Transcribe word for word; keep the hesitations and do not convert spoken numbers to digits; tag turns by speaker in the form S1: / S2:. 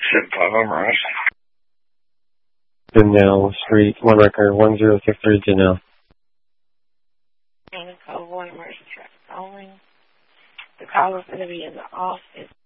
S1: seven five Armorise.
S2: Janelle Street, one record, one zero six three Janelle.
S3: And call one emergency truck calling. The call is going to be in the office.